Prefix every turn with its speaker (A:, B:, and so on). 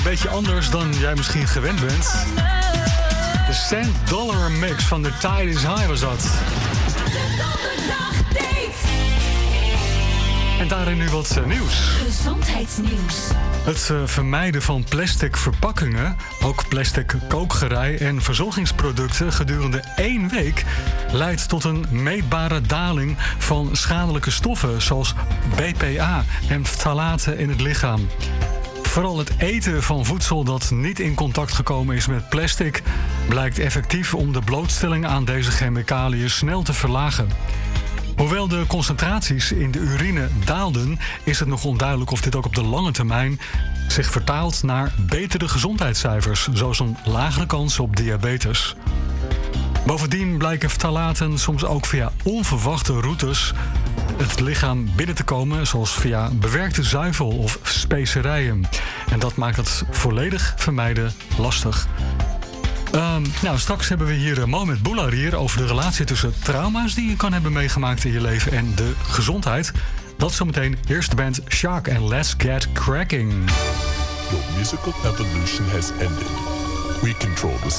A: beetje anders dan jij misschien gewend bent. De Cent Dollar Mix van The Tide is High was dat. En daarin nu wat nieuws.
B: Gezondheidsnieuws.
A: Het vermijden van plastic verpakkingen, ook plastic kookgerei en verzorgingsproducten gedurende 1 week leidt tot een meetbare daling van schadelijke stoffen zoals BPA en ftalaten in het lichaam. Vooral het eten van voedsel dat niet in contact gekomen is met plastic blijkt effectief om de blootstelling aan deze chemicaliën snel te verlagen. Hoewel de concentraties in de urine daalden, is het nog onduidelijk of dit ook op de lange termijn zich vertaalt naar betere gezondheidscijfers, zoals een lagere kans op diabetes. Bovendien blijken ftalaten soms ook via onverwachte routes het lichaam binnen te komen, zoals via bewerkte zuivel of specerijen. En dat maakt het volledig vermijden lastig. Straks hebben we hier Mohamed Boularier over de relatie tussen trauma's die je kan hebben meegemaakt in je leven en de gezondheid. Dat zometeen. Eerst de band Shark en Let's Get Cracking.
C: Your musical evolution has ended. We control the